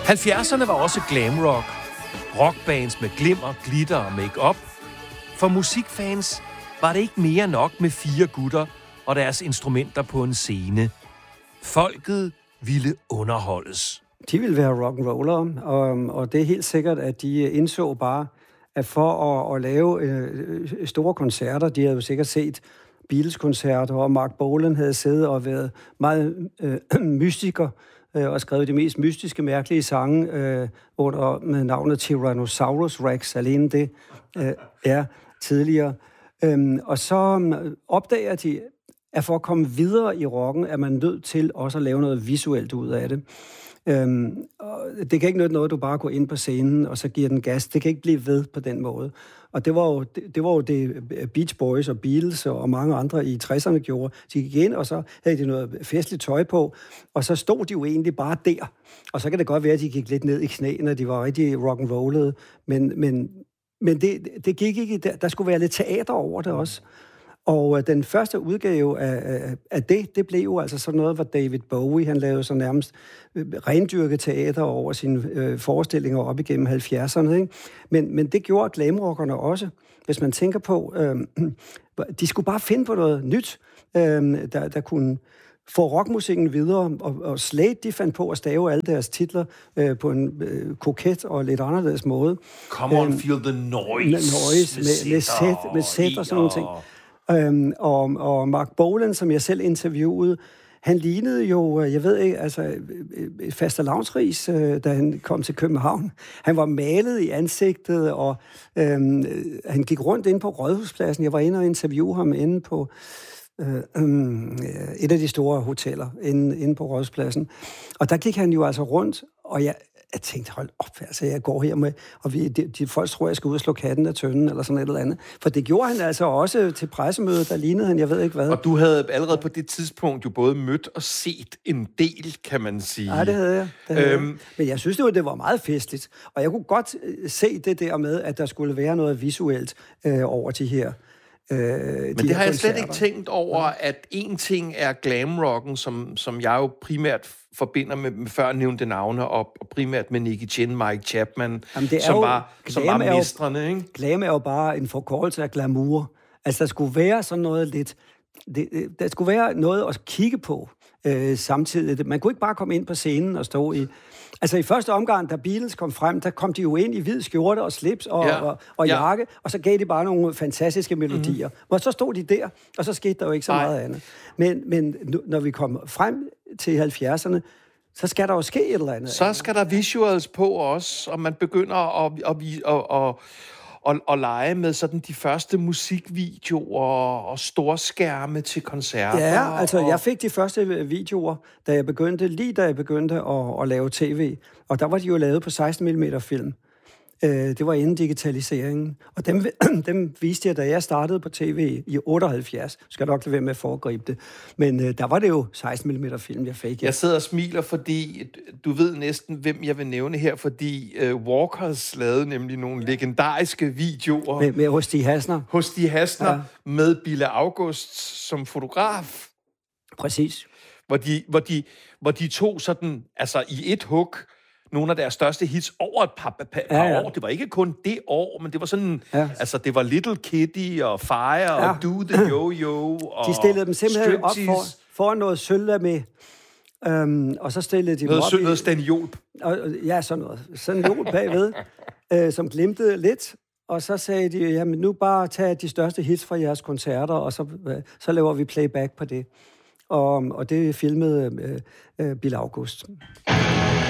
70'erne var også glamrock. Rockbands med glimmer, glitter og make-up. For musikfans var det ikke mere nok med 4 gutter og deres instrumenter på en scene. Folket ville underholdes. De ville være rock'n'rollere, og det er helt sikkert, at de indså bare, at for at lave store koncerter, de havde jo sikkert set Beatles-koncerter, og Mark Bolan havde siddet og været meget mystiker, og skrevet de mest mystiske, mærkelige sange med navnet Tyrannosaurus Rex, alene det tidligere. Og så opdager de, at for at komme videre i rocken, er man nødt til også at lave noget visuelt ud af det. Det kan ikke nytte noget, du bare går ind på scenen, og så giver den gas. Det kan ikke blive ved på den måde. Og det var jo det Beach Boys og Beatles og mange andre i 60'erne gjorde. De gik ind, og så havde de noget festligt tøj på, og så stod de jo egentlig bare der. Og så kan det godt være, at de gik lidt ned i knæene, og de var rigtig rock'n'rollede. Men det gik ikke. Der skulle være lidt teater over det også. Og den første udgave af det blev jo altså sådan noget, hvor David Bowie, han lavede så nærmest rendyrket teater over sine forestillinger op igennem 70'erne. Ikke? Men det gjorde glamrockerne også. Hvis man tænker på, de skulle bare finde på noget nyt, der kunne få rockmusikken videre, og Slade, de fandt på at stave alle deres titler på en koket og lidt anderledes måde. Come on, feel the noise. Med sæt og sådan nogle ting. Og Mark Bolan, som jeg selv interviewede, han lignede jo, jeg ved ikke, altså fastelavnsris, da han kom til København. Han var malet i ansigtet, og han gik rundt ind på Rådhuspladsen. Jeg var inde og interviewe ham inde på et af de store hoteller inde på Rådhuspladsen. Og der gik han jo altså rundt, og jeg tænkte, hold op, altså jeg går her med, og de folk tror, jeg skal ud og slå katten af tønden, eller sådan et eller andet. For det gjorde han altså også til pressemødet, der lignede han, jeg ved ikke hvad. Og du havde allerede på det tidspunkt jo både mødt og set en del, kan man sige. Ja, det havde jeg. Men jeg synes, det var meget festligt. Og jeg kunne godt se det der med, at der skulle være noget visuelt over de her men det har jeg slet ikke tænkt over, at en ting er glamrocken, som jeg jo primært forbinder med før nævnte navne, og primært med Nicky Chinn, Mike Chapman, som var mestrene, ikke? Glam er jo bare en forkortelse af glamour. Altså, der skulle være sådan noget lidt... Der skulle være noget at kigge på samtidig. Man kunne ikke bare komme ind på scenen og stå i... Altså i første omgang, da Beatles kom frem, der kom de jo ind i hvid skjorte og slips og jakke, og så gav de bare nogle fantastiske melodier. Og så stod de der, og så skete der jo ikke så meget andet. Men når vi kom frem til 70'erne, så skal der jo ske et eller andet. Så skal der visuals på også, og man begynder at lege med sådan de første musikvideoer og storskærme til koncerter. Ja, altså jeg fik de første videoer, da jeg begyndte at lave tv. Og der var de jo lavet på 16 mm film. Det var inden digitaliseringen. Og dem viste jeg, da jeg startede på tv i 78. Skal nok lade være med at foregribe det. Men der var det jo 16 mm film, jeg fik. Jeg sidder og smiler, fordi du ved næsten, hvem jeg vil nævne her, fordi Walkers lavede nemlig nogle legendariske videoer. Med Hos Stig Hassner med Bille August som fotograf. Præcis. Hvor de tog sådan, altså i et hug, nogle af deres største hits over et par år. Det var ikke kun det år, men det var sådan... Ja. Altså, det var Little Kitty og Fire og Do the Yo-Yo og... De stillede dem simpelthen op foran noget sølv med. Og så stillede de dem op noget staniol. Ja, sådan noget. Sådan en jol bagved, som glimtede lidt. Og så sagde de, jamen nu bare tag de største hits fra jeres koncerter, og så laver vi playback på det. Og det filmede Bille August.